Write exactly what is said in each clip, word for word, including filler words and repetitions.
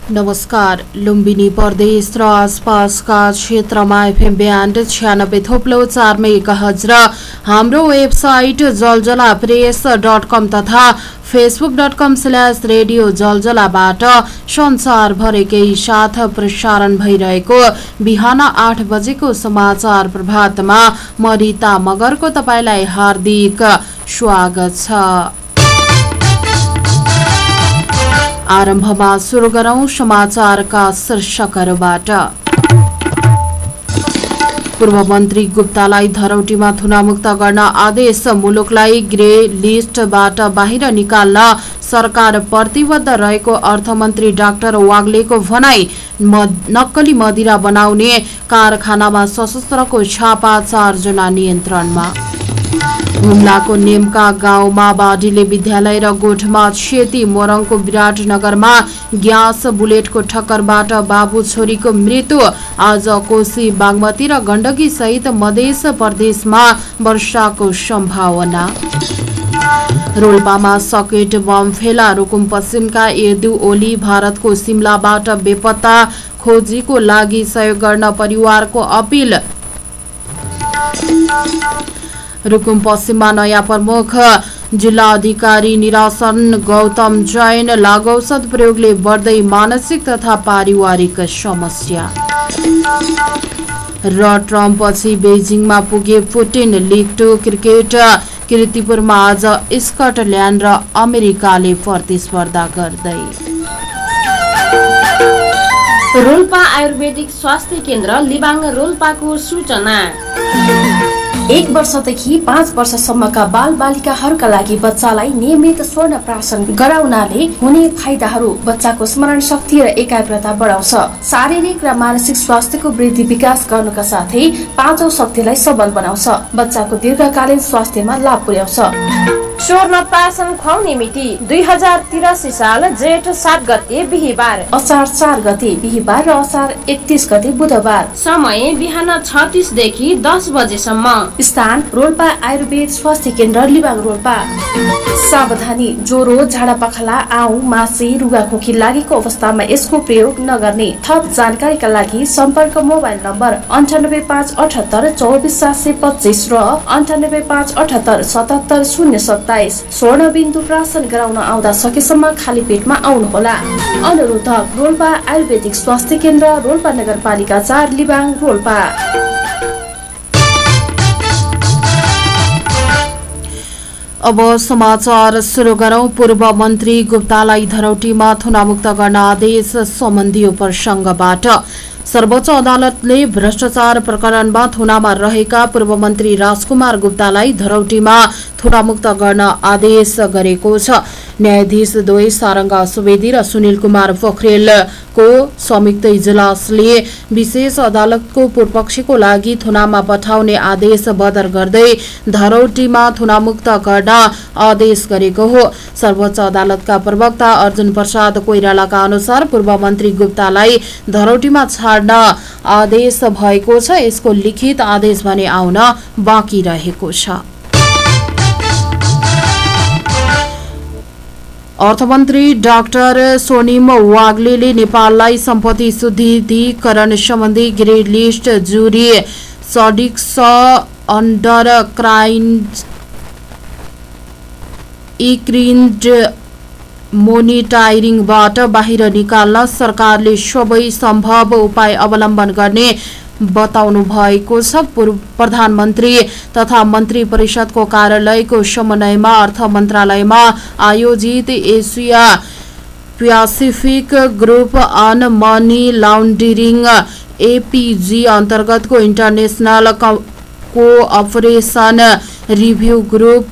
नमस्कार। लुम्बिनी प्रदेश र आसपासका क्षेत्रमा एफएम ब्यान्ड छ्यानब्बे थोप्लो चार मेगाहर्ज र हाम्रो वेबसाइट जलजला प्रेस डट कम तथा Facebook dot com slash radio जलजलाबाट संसारभरिकै साथ प्रसारण भइरहेको बिहान आठ बजेको समाचार प्रभातमा म रिता मगरको तपाईलाई हार्दिक स्वागत छ। आरम्भमा सुरु गरौं समाचारका शीर्षकहरूबाट। पूर्व मन्त्री गुप्तालाई धरौटीमा थुनामुक्त गर्न आदेश। मुलुकलाई ग्रे लिस्टबाट बाहिर निकाल्न सरकार प्रतिबद्ध रहेको अर्थमन्त्री डाक्टर वाग्लेको भनाई। नक्कली मदिरा बनाउने कारखानामा सशस्त्रको छापा, चारजना नियन्त्रणमा। हुम्लाको नेमका गाउँमा बाढीले विद्यालय र गोठमा क्षति। मोरङको विराटनगरमा ग्यास बुलेटको ठक्करबाट बाबु छोरीको मृत्यु। आज कोशी, बागमती र गण्डकी सहित मध्य प्रदेशमा वर्षाको सम्भावना। रोल्पामा सकेट बम फेला। रुकुम पश्चिमका यदु ओली भारतको सिमलाबाट बेपत्ता। खोजीको लागि सहयोग गर्न परिवारको अपील। रुकुम पश्चिममा नयाँ प्रमुख जिल्ला अधिकारी निरासन गौतम जैन। लागु औषध प्रयोगले बढ्दै मानसिक तथा पारिवारिक समस्या। र ट्रम्पपछि बेजिङमा पुगे पुटिन। लिग टू क्रिकेट किर्तिपुरमा आज स्कटल्याण्ड र अमेरिकाले प्रतिस्पर्धा गर्दै। रोल्पा आयुर्वेदिक स्वास्थ्य केन्द्र लिबाङ रोल्पाको सूचना। एक वर्षदेखि पाँच वर्षसम्मका बाल बालिकाहरूका लागि बच्चालाई नियमित स्वर्ण प्राशन गराउनाले हुने फाइदाहरू बच्चाको स्मरण शक्ति र एकाग्रता बढाउँछ, शारीरिक र मानसिक स्वास्थ्यको वृद्धि विकास गर्नुका साथै पाँचौं शक्तिलाई सबल बनाउँछ, बच्चाको दीर्घकालीन स्वास्थ्यमा लाभ पुर्याउँछ। स्वर्ण प्राशन खुवाउने मिति दुई हजार तिरासी साल जेठ सात गते बिहिबार, असार चार गते बिहिबार र असार एकतीस गते बुधबार। समय बिहान छ तीस देखि दस बजेसम्म। स्थान रोल्पा आयुर्वेद स्वास्थ्य केन्द्र लिबाङ रोल्पा। सावधानी, ज्वरो, झाडा पखाला, आउ, मासे, रुगाखोकी लागेको अवस्थामा यसको प्रयोग नगर्ने। थप जानकारीका लागि सम्पर्क मोबाइल नम्बर अन्ठानब्बे पाँच अठहत्तर चौबिस सात सय पच्चिस र अन्ठानब्बे पाँच अठहत्तर सतहत्तर शून्य सत्ताइस। स्वर्ण बिन्दु प्राशन गराउन आउँदा सकेसम्म खाली पेटमा आउनुहोला। अनुरोधक रोल्पा आयुर्वेदिक स्वास्थ्य केन्द्र, रोल्पा नगरपालिका चार, लिबाङ रोल्पा। अब समाचार सुरु गरौं। पूर्व मन्त्री गुप्तालाई धरौटीमा थुनामुक्त गर्न आदेश सम्बन्धी प्रसंगबाट। सर्वोच्च अदालतले भ्रष्टाचार प्रकरणमा थुनामा रहेका पूर्व मन्त्री राजकुमार गुप्तालाई धरौटीमा थुनामुक्त गर्न आदेश गरेको छ। न्यायाधीश द्वय सारंगा सुवेदी र सुनिल कुमार पोखरेलको संयुक्त इजलासले विशेष अदालतको पूर्वपक्षको लागि थुनामा पठाउने आदेश बदर गर्दै धरौटीमा थुनामुक्त गर्न आदेश गरेको हो। सर्वोच्च अदालतका प्रवक्ता अर्जुन प्रसाद कोइरालाका अनुसार पूर्व मन्त्री गुप्तालाई धरौटीमा छाड्न आदेश भएको छ। यसको लिखित आदेश भने आउन बाँकी रहेको छ। अर्थमन्त्री डाक्टर सोनिम वाग्लेले नेपाललाई सम्पत्ति शुद्धिकरण सम्बन्धी ग्रे लिस्ट जुरी सडिक्स अन्डर क्राइन्ड इक्रिन्ड मोनिटारिङबाट बाहिर निकाल्न सरकारले सबै सम्भव उपाय अवलम्बन गर्ने बताउनु भएको छ। प्रधानमन्त्री तथा मन्त्री परिषदको कार्यालयको समन्वयमा अर्थ मन्त्रालयमा आयोजित Asia Pacific group on money लाउन्ड्रिङ APG अन्तर्गतको इन्टरनेशनल कोअपरेसन रिभ्यू ग्रुप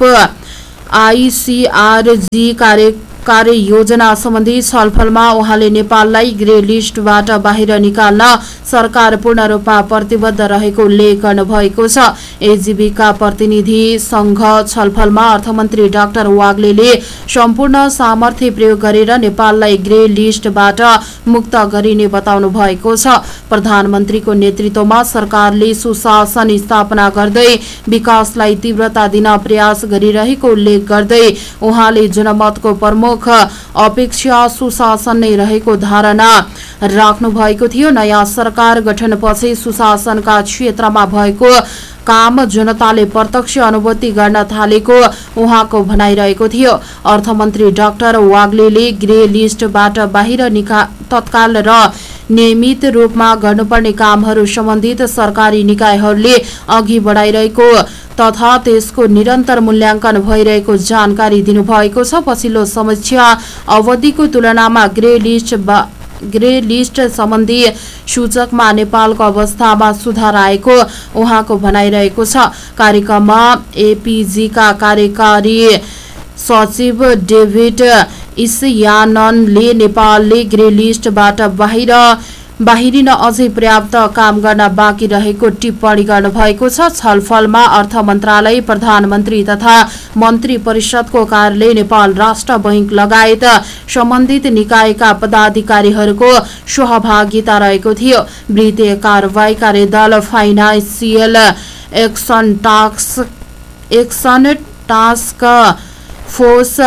आईसीआरजी कार्य कार्य योजना सम्बन्धी छलफलमा उहाँले नेपाललाई ग्रे लिस्टबाट बाहिर निकाल्न सरकार पूर्ण रूपमा प्रतिबद्ध रहेको उल्लेख गर्नुभएको छ। एजीबीका प्रतिनिधि संघ छलफलमा अर्थमन्त्री डाक्टर वाग्लेले सम्पूर्ण सामर्थ्य प्रयोग गरेर नेपाललाई ग्रे लिस्टबाट मुक्त गरिने बताउनु भएको छ। प्रधानमन्त्रीको नेतृत्वमा सरकारले सुशासन स्थापना गर्दै विकासलाई तीव्रता दिन प्रयास गरिरहेको उल्लेख गर्दै उहाँले जनमतको प्रमुख प्रमुख अपेक्षा सुशासन नै रहेको धारणा राख्नु भएको थियो। नयाँ सरकार गठनपछि सुशासनका क्षेत्रमा भएको काम जनताले प्रत्यक्ष अनुभूति गर्न थालेको उहाँको भनाइरहेको थियो। अर्थमन्त्री डाक्टर वाग्लेले ग्रे लिस्टबाट बाहिर निका तत्काल र नियमित रूपमा गर्नुपर्ने कामहरू सम्बन्धित सरकारी निकायहरूले अघि बढाइरहेको तथा त्यसको निरन्तर मूल्याङ्कन भइरहेको जानकारी दिनुभएको छ। पछिल्लो समीक्षा अवधिको तुलनामा ग्रे लिस्ट ग्रे लिस्ट सम्बन्धी सूचकमा नेपालको अवस्थामा सुधार आएको उहाँको भनाइरहेको छ। कार्यक्रममा एपीजीका कार्यकारी सचिव डेभिड इस्याननले नेपालले ग्रे लिस्टबाट बाहिर बाहिरिन अझै पर्याप्त काम गर्न बाँकी रहेको टिप्पणी गर्नुभएको छ। छलफलमा अर्थ मन्त्रालय, प्रधानमन्त्री तथा मन्त्री परिषदको कार्यालय, नेपाल राष्ट्र बैंक लगायत सम्बन्धित निकायका पदाधिकारीहरूको सहभागिता रहेको थियो। वित्तीय कारबाही कार्यदल financial action task action task force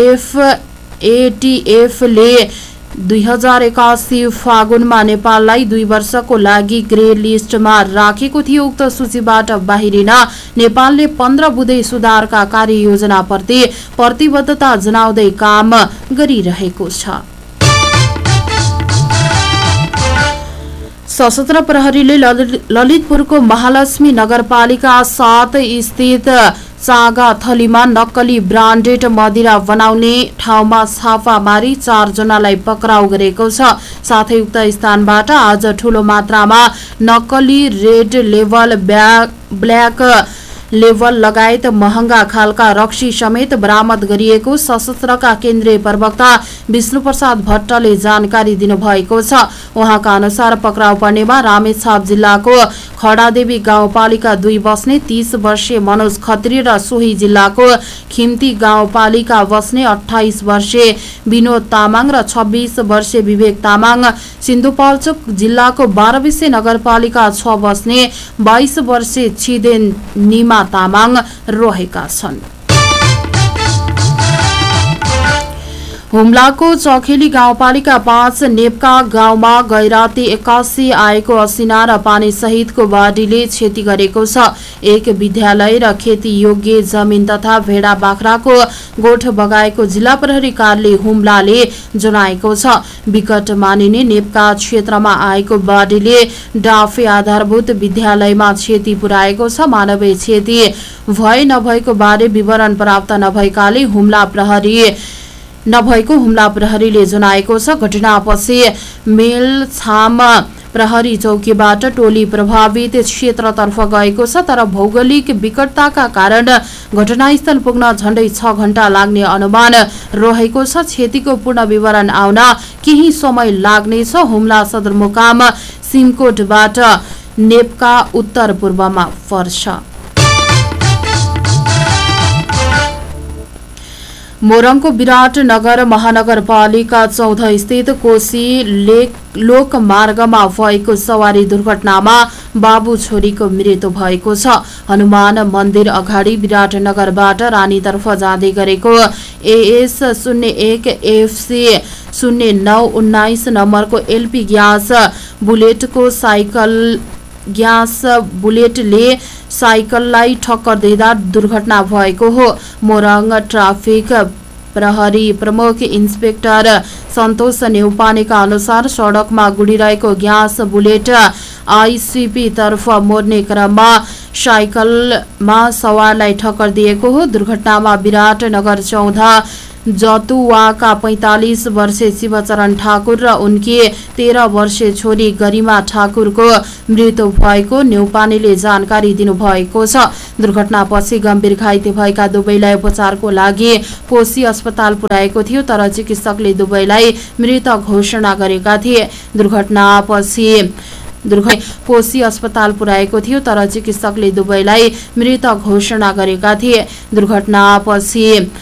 एफएटीएफले दुई हजार एकासी फागुनमा नेपाललाई दुई वर्षको लागि ग्रे लिस्टमा राखेको थियो। उक्त सूचीबाट बाहिरिन नेपालले पन्ध्र बुँदे सुधारका कार्ययोजनाप्रति प्रतिबद्धता जनाउँदै काम गरिरहेको छ। सशस्त्र प्रहरीले ललितपुरको महालक्ष्मी नगरपालिका सात स्थित सागा थलीमा नक्कली ब्रान्डेड मदिरा बनाउने ठाउँमा छापा मारी चारजनालाई पक्राउ गरेको छ। साथै उक्त स्थानबाट आज ठूलो मात्रामा नक्कली रेड लेभल ब्ल्याक लेभल लगायत महँगा खालका रक्सी समेत बरामद गरिएको सशस्त्रका केन्द्रीय प्रवक्ता विष्णु प्रसाद भट्टले जानकारी दिनुभएको छ। उहाँका अनुसार पक्राउ पर्नेमा रामेछाप जिल्लाको खडादेवी गाउँपालिका दुई बस्ने तीस वर्षीय मनोज खत्री र सोही जिल्लाको खिम्ती गाउँपालिका बस्ने अठाइस वर्षीय विनोद तामाङ र छब्बीस वर्षीय विवेक तामाङ, सिन्धुपाल्चोक जिल्लाको बाह्रविसे नगरपालिका छ बस्ने बाइस वर्षीय छिदेन निमा तामाङ रहेका छन्। हुम्लाको चखेली गाउँपालिका पाँच नेपका गाउँमा गैराती एक्कासी आएको असिना र पानी सहितको बाढीले क्षति गरेको छ। एक विद्यालय र खेती योग्य जमिन तथा भेडा बाख्राको गोठ बगाएको जिल्ला प्रहरी कार्यालय हुम्लाले जनाएको छ। विकट मानिने नेपका क्षेत्रमा आएको बाढीले डाफे आधारभूत विद्यालयमा क्षति पुर्याएको छ। मानवीय क्षति भए नभएको बारे विवरण प्राप्त नभएकाले हुम्ला प्रहरी नभएको हुम्ला प्रहरीले जनाएको छ। घटनापछि मेलछाम प्रहरी चौकीबाट टोली प्रभावित क्षेत्रतर्फ गएको छ, तर भौगोलिक विकटताका कारण घटनास्थल पुग्न झण्डै छ घण्टा लाग्ने अनुमान रहेको छ। क्षतिको पूर्ण विवरण आउन केही समय लाग्नेछ। हुम्ला सदरमुकाम सिमकोटबाट नेपका उत्तर पूर्वमा पर्छ। मोरङको विराटनगर महानगरपालिका चौध स्थित कोशी लेक लोकमार्गमा भएको सवारी दुर्घटनामा बाबु छोरीको मृत्यु भएको छ। हनुमान मन्दिर अगाडि विराटनगरबाट रानीतर्फ जाँदै गरेको एएस शून्य एक एफसी शून्य नौ उन्नाइस नम्बरको एलपी ग्यास बुलेटको साइकल ग्यास बुलेटले साइकललाई ठक्कर दिँदा दुर्घटना भएको हो। मोरङ ट्राफिक प्रहरी प्रमुख इन्सपेक्टर सन्तोष नेउपानेका अनुसार सडकमा गुडिरहेको ग्यास बुलेट आईसीपी तर्फ मोड्ने क्रममा साइकलमा सवारलाई ठक्कर दिएको हो। दुर्घटनामा विराटनगर चौध जतुवाका पैंतालीस वर्षीय शिवचरण ठाकुर र उनकी तेह्र वर्षीय छोरी गरिमा ठाकुरको मृत्यु भएको नेउपानेले जानकारी दिनुभएको छ। दुर्घटनापछि गम्भीर घाइते भएका दुवैलाई उपचारको लागि कोशी अस्पताल पुर्याएको थियो, तर चिकित्सकले दुवैलाई मृत घोषणा गरेका थिए। दुर्घटनापछि दुर्घटना कोशी अस्पताल पुर्याएको थियो, तर चिकित्सकले दुवैलाई मृत घोषणा गरेका थिए। दुर्घटनापछि